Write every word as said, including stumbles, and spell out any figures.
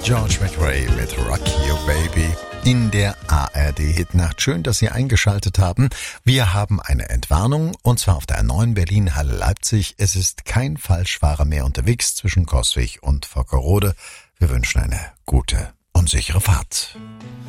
George McRae mit Rock You Baby in der A R D-Hitnacht. Schön, dass Sie eingeschaltet haben. Wir haben eine Entwarnung, und zwar auf der neuen Berlin-Halle Leipzig. Es ist kein Falschfahrer mehr unterwegs zwischen Coswig und Vockerode. Wir wünschen eine gute und sichere Fahrt.